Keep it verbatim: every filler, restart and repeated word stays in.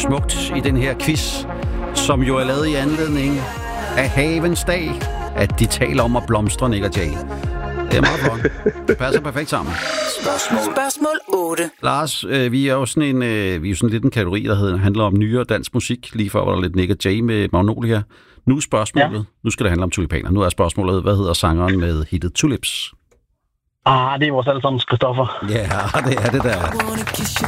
smukt i den her quiz, som jo er lavet i anledning af havens dag, at de taler om at blomstre, Nick og Jay. Det er meget flot. Det passer perfekt sammen. Spørgsmål. Spørgsmål otte. Lars, øh, vi er jo sådan en, øh, vi er jo sådan lidt en kategori, der hedder, handler om nyere dansk musik. Lige før var der lidt Nick og Jay med Magnolia. Nu er spørgsmålet, ja. Nu skal det handle om tulipaner. Nu er spørgsmålet, hvad hedder sangeren med hittet Tulips? Ah, det er vores allesammens Christoffer. Ja, det er det der.